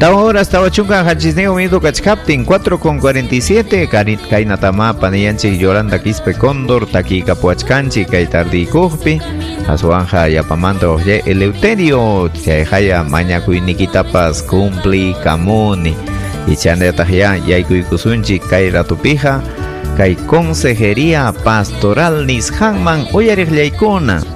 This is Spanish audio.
Ahora estaba chunga hachisneo minuto kachkaptin 4:47 kainatama paniyanchik Yolanda Quispe Cóndor taki kapuachkanchik kay tardikuqpi aswanja yapamanta oye Eleuterio chayjaya mañakuynikitapas cumpli kamuni y chandetaj ya yaykuykusunchik kay ratupija kay consejería pastoral nishanman uyariqllaykuna